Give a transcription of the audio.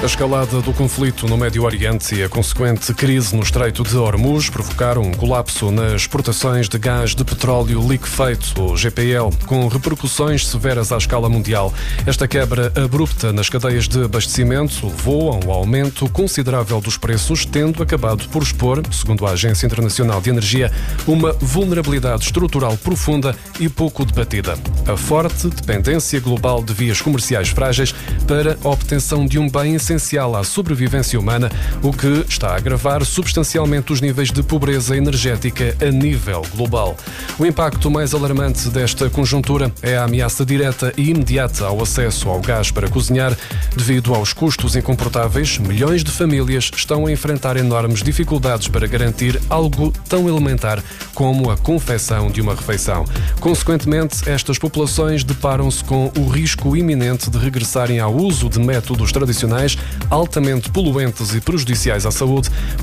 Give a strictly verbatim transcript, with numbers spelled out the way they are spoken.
A escalada do conflito no Médio Oriente e a consequente crise no Estreito de Hormuz provocaram um colapso nas exportações de gás de petróleo liquefeito, o G P L, com repercussões severas à escala mundial. Esta quebra abrupta nas cadeias de abastecimento levou a um aumento considerável dos preços, tendo acabado por expor, segundo a Agência Internacional de Energia, uma vulnerabilidade estrutural profunda e pouco debatida. A forte dependência global de vias comerciais frágeis para a obtenção de um bem essencial à sobrevivência humana, o que está a agravar substancialmente os níveis de pobreza energética a nível global. O impacto mais alarmante desta conjuntura é a ameaça direta e imediata ao acesso ao gás para cozinhar. Devido aos custos incomportáveis, milhões de famílias estão a enfrentar enormes dificuldades para garantir algo tão elementar como a confecção de uma refeição. Consequentemente, estas populações deparam-se com o risco iminente de regressarem ao uso de métodos tradicionais altamente poluentes e prejudiciais à saúde,